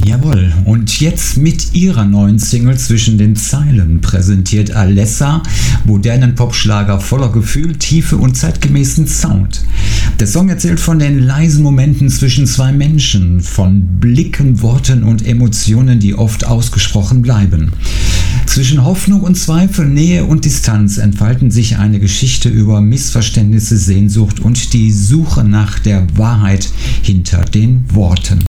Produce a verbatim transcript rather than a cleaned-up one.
Jawohl, und jetzt mit ihrer neuen Single "Zwischen den Zeilen" präsentiert Alessa modernen Popschlager voller Gefühl, Tiefe und zeitgemäßen Sound. Der Song erzählt von den leisen Momenten zwischen zwei Menschen, von Blicken, Worten und Emotionen, die oft ausgesprochen bleiben. Zwischen Hoffnung und Zweifel, Nähe und Distanz entfalten sich eine Geschichte über Missverständnisse, Sehnsucht und die Suche nach der Wahrheit hinter den Worten.